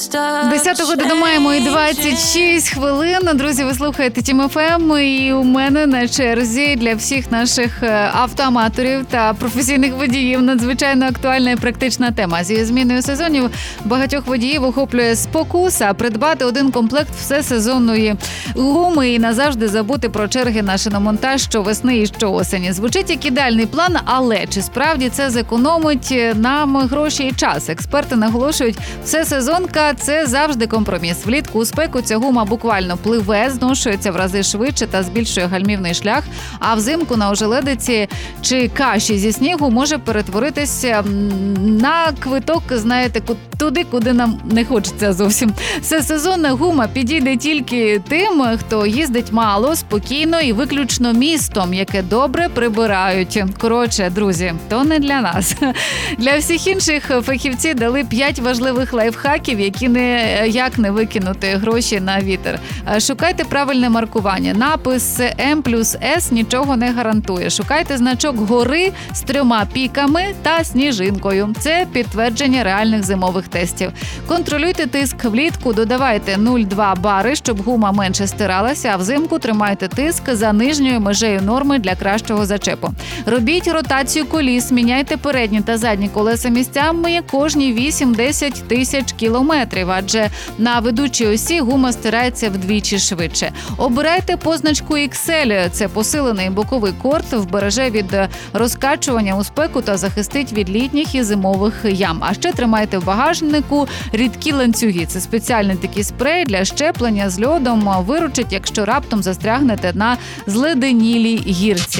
10 годину маємо і 26 хвилин. Друзі, ви слухаєте Тім ФМ, і у мене на черзі для всіх наших автоаматорів та професійних водіїв надзвичайно актуальна і практична тема. Зі зміною сезонів багатьох водіїв охоплює спокуса придбати один комплект всесезонної гуми і назавжди забути про черги на шиномонтаж щовесни і щоосені. Звучить як ідеальний план, але чи справді це зекономить нам гроші і час? Експерти наголошують, всесезонка – це завжди компроміс. Влітку у спеку ця гума буквально пливе, зношується в рази швидше та збільшує гальмівний шлях, а взимку на ожеледиці чи каші зі снігу може перетворитися на квиток, знаєте, туди, куди нам не хочеться зовсім. Всесезонна гума підійде тільки тим, хто їздить мало, спокійно і виключно містом, яке добре прибирають. Коротше, друзі, то не для нас. Для всіх інших фахівці дали 5 важливих лайфхаків, які ніяк не викинути гроші на вітер. Шукайте правильне маркування. Напис М+С нічого не гарантує. Шукайте значок гори з 3 піками та сніжинкою. Це підтвердження реальних зимових тестів. Контролюйте тиск влітку, додавайте 0,2 бари, щоб гума менше стиралася, а взимку тримайте тиск за нижньою межею норми для кращого зачепу. Робіть ротацію коліс, міняйте передні та задні колеса місцями кожні 8-10 тисяч кілометрів, адже на ведучій осі гума стирається вдвічі швидше. Обирайте позначку XL, це посилений боковий корт, вбереже від розкачування у спеку та захистить від літніх і зимових ям. А ще тримайте в багажнику рідкі ланцюги. Це спеціальний такий спрей для щеплення з льодом, виручить, якщо раптом застрягнете на зледенілій гірці.